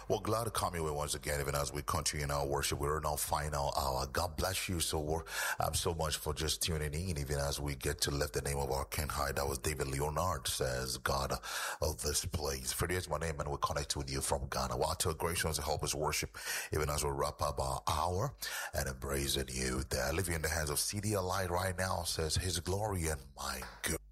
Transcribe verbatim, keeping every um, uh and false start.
Well, glad to come your way once again, even as we continue in our worship. We're in our final hour. God bless you so um, so much for just tuning in, even as we get to lift the name of our King high. That was David Leonard, says God of this place. Freddie is my name, and we're connected with you from Ghana. Well, to grace ones to help us worship, even as we wrap up our hour and embracing you there. I leave you in the hands of C D Light right now, says His glory and my good.